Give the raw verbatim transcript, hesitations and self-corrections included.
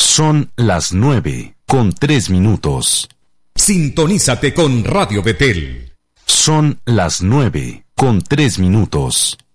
Son las nueve con tres minutos. Sintonízate con Radio Betel. Son las nueve con tres minutos.